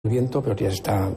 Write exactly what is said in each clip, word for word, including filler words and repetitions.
El viento, pero ya está,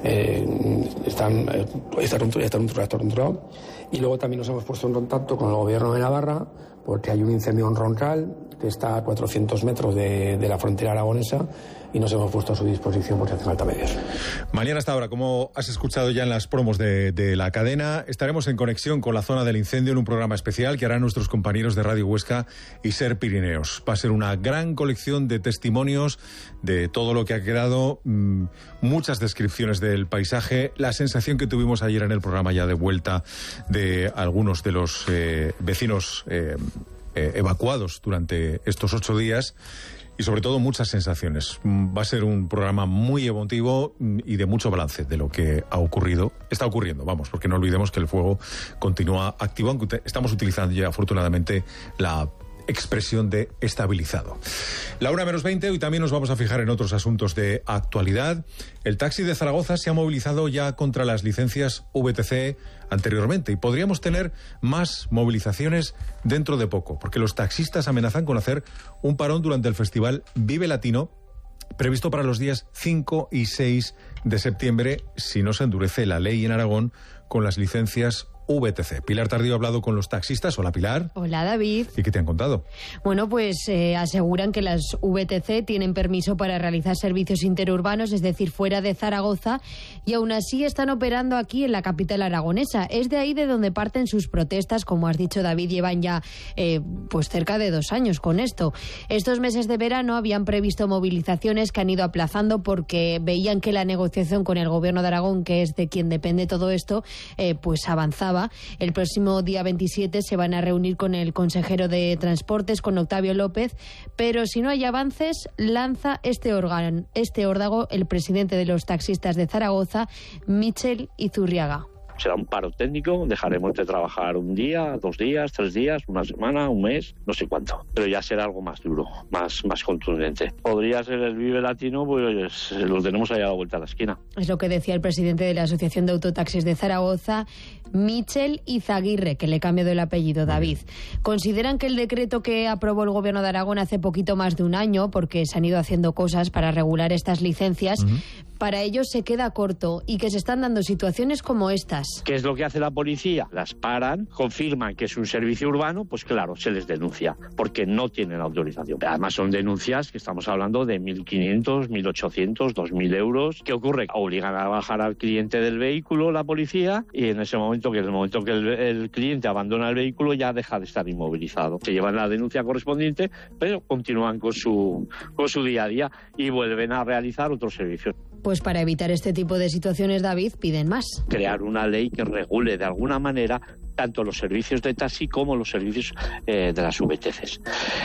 eh, están, eh, está, está, está controlado. Y luego también nos hemos puesto en contacto con el gobierno de Navarra, porque hay un incendio en Roncal, que está a cuatrocientos metros de, de la frontera aragonesa, y nos hemos puesto a su disposición por si hace falta medios. Mañana hasta ahora, como has escuchado ya en las promos de, de la cadena, estaremos en conexión con la zona del incendio en un programa especial que harán nuestros compañeros de Radio Huesca y Ser Pirineos. Va a ser una gran colección de testimonios de todo lo que ha quedado, mmm, muchas descripciones del paisaje, la sensación que tuvimos ayer en el programa ya de vuelta de algunos de los eh, vecinos eh, eh, evacuados durante estos ocho días. Y sobre todo muchas sensaciones. Va a ser un programa muy emotivo y de mucho balance de lo que ha ocurrido. Está ocurriendo, vamos, porque no olvidemos que el fuego continúa activo, aunque estamos utilizando ya afortunadamente la expresión de estabilizado. La una menos veinte, hoy también nos vamos a fijar en otros asuntos de actualidad. El taxi de Zaragoza se ha movilizado ya contra las licencias V T C anteriormente y podríamos tener más movilizaciones dentro de poco, porque los taxistas amenazan con hacer un parón durante el festival Vive Latino, previsto para los días cinco y seis de septiembre, si no se endurece la ley en Aragón con las licencias V T C. Pilar Tardío ha hablado con los taxistas. Hola, Pilar. Hola, David. ¿Y qué te han contado? Bueno, pues eh, aseguran que las V T C tienen permiso para realizar servicios interurbanos, es decir, fuera de Zaragoza, y aún así están operando aquí en la capital aragonesa. Es de ahí de donde parten sus protestas, como has dicho, David, llevan ya eh, pues cerca de dos años con esto. Estos meses de verano habían previsto movilizaciones que han ido aplazando porque veían que la negociación con el gobierno de Aragón, que es de quien depende todo esto, eh, pues avanzaba. El próximo día veintisiete se van a reunir con el consejero de Transportes, con Octavio López, pero si no hay avances, lanza este órgano, este órdago el presidente de los taxistas de Zaragoza, Michel Izurriaga. Será un paro técnico, dejaremos de trabajar un día, dos días, tres días, una semana, un mes, no sé cuánto. Pero ya será algo más duro, más, más contundente. Podría ser el Vive Latino, pues lo tenemos ahí a la vuelta de la esquina. Es lo que decía el presidente de la Asociación de Autotaxis de Zaragoza, Michel Izaguirre, que le cambió el apellido, David. Consideran que el decreto que aprobó el gobierno de Aragón hace poquito más de un año, porque se han ido haciendo cosas para regular estas licencias, uh-huh. para ellos se queda corto y que se están dando situaciones como estas. ¿Qué es lo que hace la policía? Las paran, confirman que es un servicio urbano, pues claro, se les denuncia, porque no tienen autorización. Además son denuncias que estamos hablando de mil quinientos, mil ochocientos, dos mil euros. ¿Qué ocurre? Obligan a bajar al cliente del vehículo la policía y en ese momento, que en el momento que el, el cliente abandona el vehículo, ya deja de estar inmovilizado. Se llevan la denuncia correspondiente, pero continúan con su, con su día a día y vuelven a realizar otros servicios. Pues para evitar este tipo de situaciones, David, piden más. Crear una ley que regule de alguna manera tanto los servicios de taxi como los servicios eh, de las V T Cs.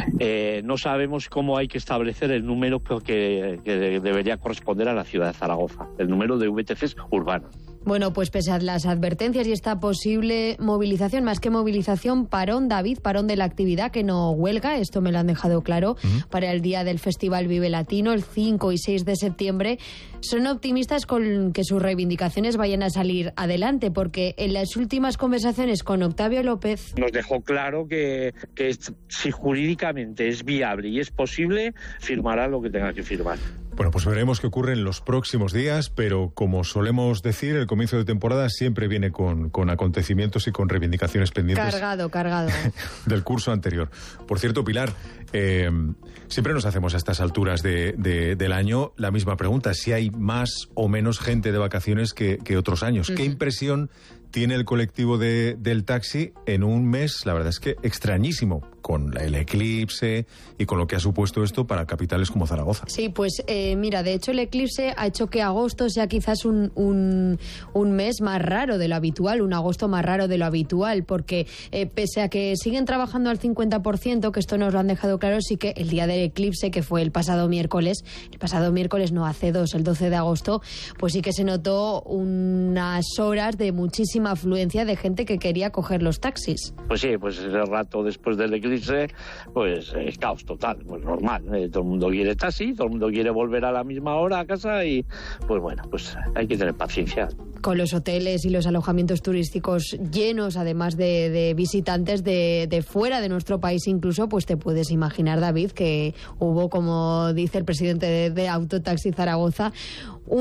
Eh, no sabemos cómo hay que establecer el número que, que debería corresponder a la ciudad de Zaragoza, el número de V T Cs urbanos. Bueno, pues pese a las advertencias y esta posible movilización, más que movilización, parón, David, parón de la actividad, que no huelga, esto me lo han dejado claro, uh-huh. para el día del Festival Vive Latino, el cinco y seis de septiembre, son optimistas con que sus reivindicaciones vayan a salir adelante, porque en las últimas conversaciones con Octavio López nos dejó claro que, que es, si jurídicamente es viable y es posible, firmará lo que tenga que firmar. Bueno, pues veremos qué ocurre en los próximos días, pero como solemos decir, el comienzo de temporada siempre viene con, con acontecimientos y con reivindicaciones pendientes. Cargado, cargado. Del curso anterior. Por cierto, Pilar, eh, siempre nos hacemos a estas alturas de, de, del año la misma pregunta, si hay más o menos gente de vacaciones que, que otros años. Uh-huh. ¿Qué impresión tiene el colectivo de, del taxi en un mes, la verdad es que extrañísimo, con el eclipse y con lo que ha supuesto esto para capitales como Zaragoza? Sí, pues eh, mira, de hecho el eclipse ha hecho que agosto sea quizás un, un, un mes más raro de lo habitual, un agosto más raro de lo habitual, porque eh, pese a que siguen trabajando al cincuenta por ciento, que esto nos lo han dejado claro, sí que el día del eclipse, que fue el pasado miércoles, el pasado miércoles no, hace dos, el doce de agosto, pues sí que se notó unas horas de muchísima afluencia de gente que quería coger los taxis. Pues sí, pues ese rato después del eclipse convertirse pues en caos total, pues normal, ¿eh? Todo el mundo quiere taxi, todo el mundo quiere volver a la misma hora a casa y pues bueno, pues hay que tener paciencia. Con los hoteles y los alojamientos turísticos llenos, además de, de visitantes de, de fuera de nuestro país incluso, pues te puedes imaginar, David, que hubo, como dice el presidente de, de Autotaxi Zaragoza, un